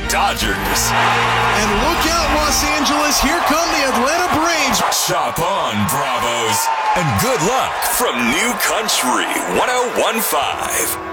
Dodgers. And look out, Los Angeles. Here come the Atlanta Braves. Chop on, Bravos. And good luck from New Country 101.5.